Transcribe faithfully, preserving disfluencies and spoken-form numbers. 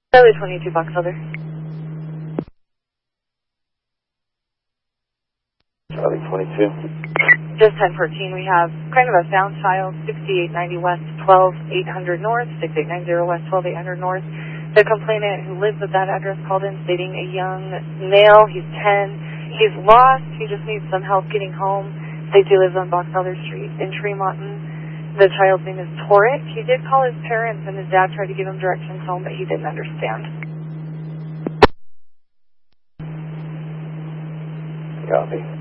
Charlie twenty-two, Box Elder. Charlie twenty-two. Just ten fourteen, we have kind of a found child, sixty-eight ninety West, twelve eight hundred North, sixty-eight ninety West, twelve eight hundred North. The complainant who lives at that address called in stating a young male, he's ten, he's lost, he just needs some help getting home. Safety lives on Box Elder Street in Tremont. The child's name is Torek. He did call his parents and his dad tried to give him directions home, but he didn't understand. Copy.